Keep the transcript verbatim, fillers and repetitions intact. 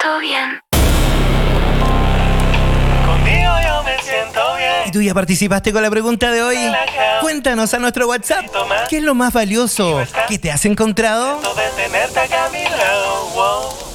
siento bien. Contigo yo me siento bien. ¿Y tú ya participaste con la pregunta de hoy? Cuéntanos a nuestro WhatsApp. ¿Qué es lo más valioso que te has encontrado? De tenerte acá a mi lado, wow.